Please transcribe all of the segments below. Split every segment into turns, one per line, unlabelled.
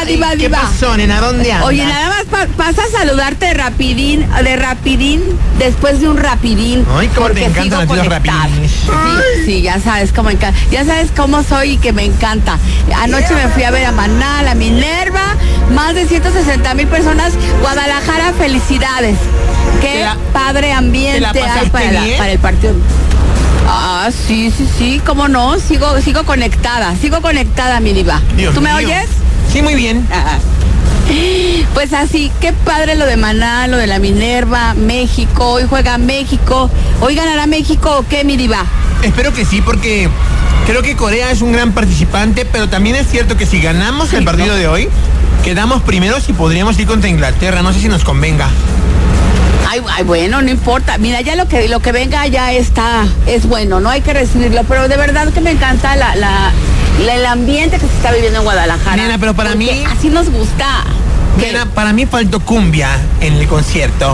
diva.
¿Qué pasó, nena? ¿Dónde andas?
Oye, nada más pasa a saludarte de rapidín, después de un rapidín.
Ay, cómo te encantan los rapidines.
Sí, ya sabes cómo encanta. Ya sabes cómo soy y que me encanta. Anoche me fui a ver a Maná, a la Minerva, más de 160,000 personas. Guadalajara, felicidades. Qué padre ambiente hay para el partido. Ah, sí, cómo no, sigo conectada, mi diva.
Dios
¿Tú me
mío.
oyes?
Sí, muy bien.
Pues así, qué padre lo de Maná, lo de la Minerva, México, hoy juega México. ¿Hoy ganará México o qué, mi diva?
Espero que sí, porque creo que Corea es un gran participante, pero también es cierto que si ganamos el partido de hoy, quedamos primeros y podríamos ir contra Inglaterra. No sé si nos convenga.
Ay, bueno, no importa. Mira, ya lo que venga ya está, es bueno, no hay que recibirlo, pero de verdad que me encanta el ambiente que se está viviendo en Guadalajara.
Nena, pero para mí...
así nos gusta.
Nena, para mí faltó cumbia en el concierto.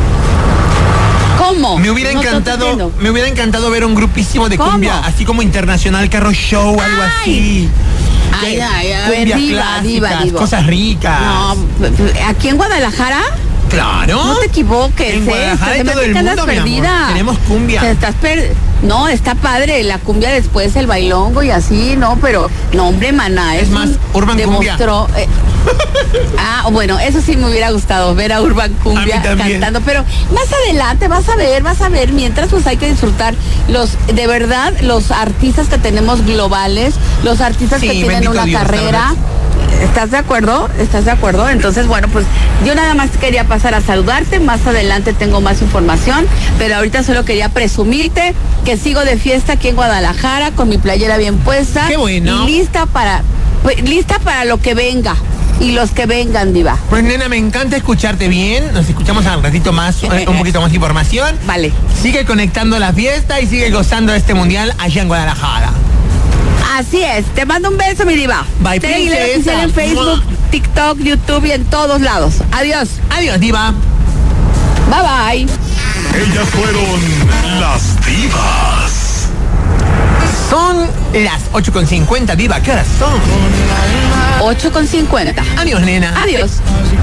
¿Cómo?
Me hubiera encantado ver un grupísimo de cumbia, así como Internacional Carro Show, algo así.
Ay, a ver, diva.
Cosas ricas.
No, ¿aquí en Guadalajara?
Claro.
No te equivoques,
en Guadalajara y todo el mundo, mi amor. Tenemos cumbia.
No, está padre la cumbia, después el bailongo y así, no, pero no, hombre, Maná.
Es más, Urban
demostró,
Cumbia.
Bueno, eso sí me hubiera gustado ver a Urban Cumbia cantando, pero más adelante vas a ver, mientras pues hay que disfrutar de verdad, los artistas que tenemos globales, los artistas que tienen una carrera. ¿Estás de acuerdo? Entonces, bueno, pues yo nada más quería pasar a saludarte. Más adelante tengo más información, pero ahorita solo quería presumirte que sigo de fiesta aquí en Guadalajara con mi playera bien puesta.
¡Qué bueno!
Y lista para lo que venga. Y los que vengan, diva.
Pues, nena, me encanta escucharte bien. Nos escuchamos al ratito más, un poquito más de información.
Vale.
Sigue conectando la fiesta y sigue gozando de este mundial allá en Guadalajara.
Así es, te mando un beso, mi diva.
Bye,
princesa. En Facebook, TikTok, YouTube y en todos lados. Adiós.
Adiós, diva.
Bye.
Ellas fueron las divas.
Son las 8:50, diva. ¿Qué horas son?
8:50.
Adiós, nena.
Adiós.